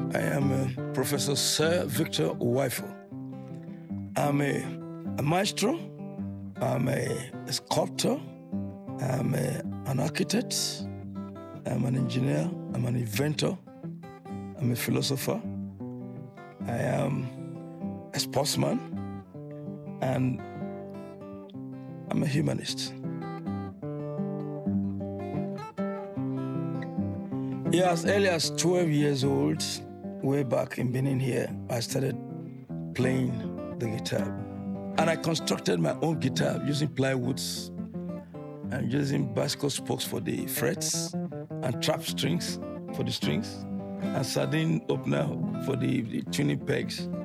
I am Professor Sir Victor Uwaifo. I'm a maestro, I'm a sculptor, I'm an architect, I'm an engineer, I'm an inventor, I'm a philosopher, I am a sportsman, and I'm a humanist. Yeah, as early as 12 years old, way back in Benin here, I started playing the guitar. And I constructed my own guitar using plywoods and using bicycle spokes for the frets and trap strings for the strings and sardine opener for the tuning pegs.